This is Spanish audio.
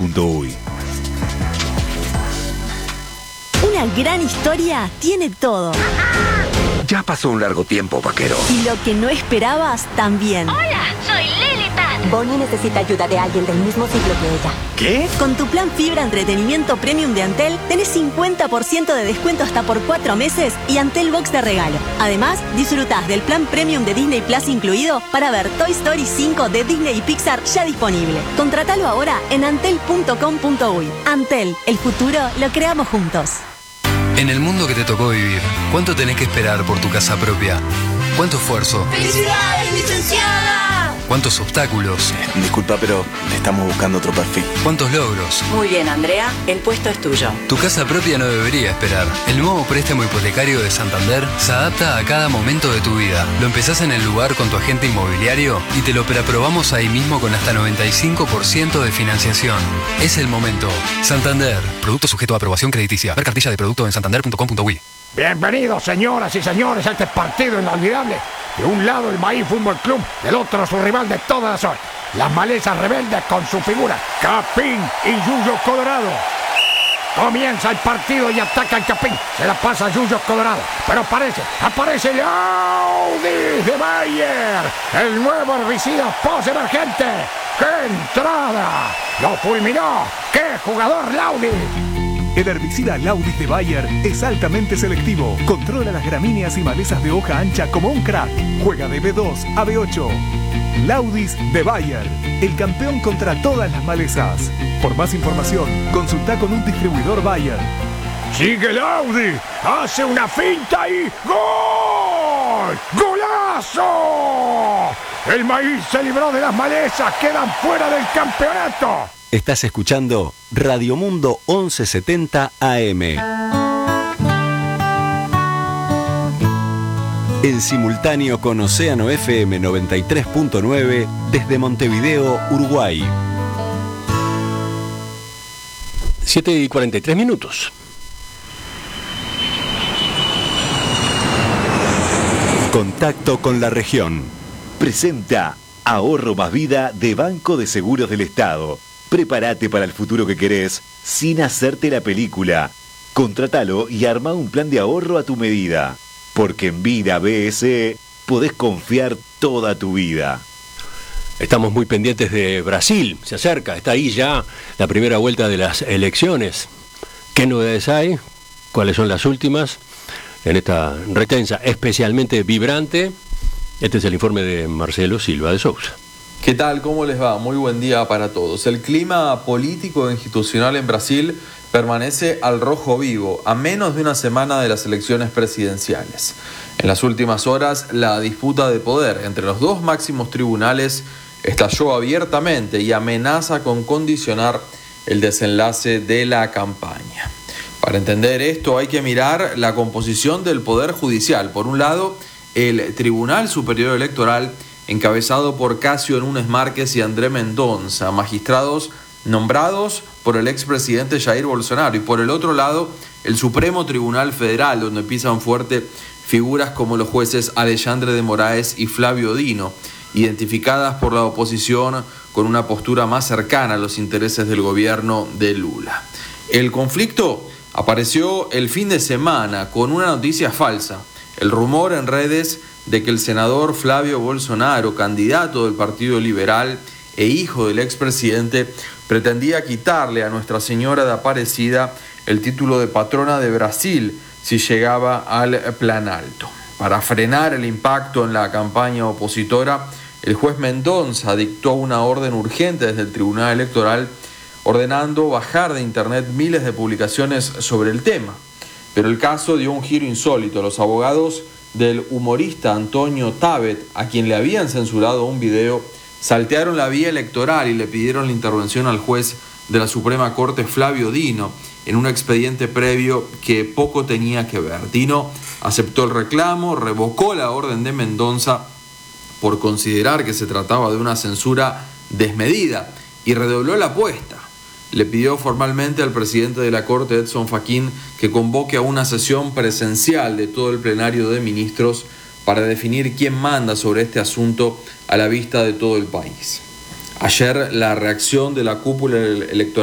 Santander.uy. Una gran historia tiene todo. Ya pasó un largo tiempo, vaquero. Y lo que no esperabas también. Hola, soy Lily Pat. Bonnie necesita ayuda de alguien del mismo siglo que ella. ¿Qué? Con tu plan Fibra Entretenimiento Premium de Antel, tenés 50% de descuento hasta por 4 meses y Antel Box de regalo. Además, disfrutás del plan Premium de Disney Plus incluido para ver Toy Story 5 de Disney y Pixar ya disponible. Contratalo ahora en antel.com.uy. Antel, el futuro lo creamos juntos. En el mundo que te tocó vivir, ¿cuánto tenés que esperar por tu casa propia? ¿Cuánto esfuerzo? ¡Felicidades, licenciada! ¿Cuántos obstáculos? Disculpa, pero estamos buscando otro perfil. ¿Cuántos logros? Muy bien, Andrea, el puesto es tuyo. Tu casa propia no debería esperar. El nuevo préstamo hipotecario de Santander se adapta a cada momento de tu vida. Lo empezás en el lugar con tu agente inmobiliario y te lo preaprobamos ahí mismo con hasta 95% de financiación. Es el momento. Santander. Producto sujeto a aprobación crediticia. Ver cartilla de producto en santander.com.uy. Bienvenidos, señoras y señores, a este partido inolvidable. De un lado el Maíz Fútbol Club, del otro su rival de todas las horas. Las malezas rebeldes con su figura, Capín y Yuyo Colorado. Comienza el partido y ataca el Capín. Se la pasa a Yuyo Colorado. Pero aparece el Audi de Bayer. El nuevo herbicida post-emergente. ¡Qué entrada! ¡Lo fulminó! ¡Qué jugador Laudi! El herbicida Laudis de Bayer es altamente selectivo. Controla las gramíneas y malezas de hoja ancha como un crack. Juega de B2 a B8. Laudis de Bayer, el campeón contra todas las malezas. Por más información, consulta con un distribuidor Bayer. Sigue Laudi, hace una finta y ¡gol! ¡Golazo! El Maíz se libró de las malezas, quedan fuera del campeonato. Estás escuchando Radio Mundo 1170 AM. En simultáneo con Océano FM 93.9 desde Montevideo, Uruguay. 7:43. Contacto con la región. Presenta Ahorro más Vida de Banco de Seguros del Estado. Prepárate para el futuro que querés sin hacerte la película. Contratalo y arma un plan de ahorro a tu medida. Porque en Vida BSE podés confiar toda tu vida. Estamos muy pendientes de Brasil, se acerca, está ahí ya la primera vuelta de las elecciones. ¿Qué novedades hay? ¿Cuáles son las últimas? En esta retensa especialmente vibrante, este es el informe de Marcelo Silva de Sousa. ¿Qué tal? ¿Cómo les va? Muy buen día para todos. El clima político e institucional en Brasil permanece al rojo vivo, a menos de una semana de las elecciones presidenciales. En las últimas horas, la disputa de poder entre los dos máximos tribunales estalló abiertamente y amenaza con condicionar el desenlace de la campaña. Para entender esto hay que mirar la composición del Poder Judicial. Por un lado, el Tribunal Superior Electoral, encabezado por Cássio Nunes Márquez y André Mendonça, magistrados nombrados por el expresidente Jair Bolsonaro, y por el otro lado, el Supremo Tribunal Federal, donde pisan fuerte figuras como los jueces Alexandre de Moraes y Flavio Dino, identificadas por la oposición con una postura más cercana a los intereses del gobierno de Lula. El conflicto apareció el fin de semana con una noticia falsa, el rumor en redes de que el senador Flavio Bolsonaro, candidato del Partido Liberal e hijo del expresidente, pretendía quitarle a Nuestra Señora de Aparecida el título de patrona de Brasil si llegaba al Planalto. Para frenar el impacto en la campaña opositora, el juez Mendonça dictó una orden urgente desde el Tribunal Electoral ordenando bajar de internet miles de publicaciones sobre el tema. Pero el caso dio un giro insólito. Los abogados del humorista Antonio Tabet, a quien le habían censurado un video, saltearon la vía electoral y le pidieron la intervención al juez de la Suprema Corte, Flavio Dino, en un expediente previo que poco tenía que ver. Dino aceptó el reclamo, revocó la orden de Mendonça por considerar que se trataba de una censura desmedida y redobló la apuesta. Le pidió formalmente al presidente de la Corte, Edson Fachin, que convoque a una sesión presencial de todo el plenario de ministros para definir quién manda sobre este asunto a la vista de todo el país. Ayer la reacción de la cúpula electoral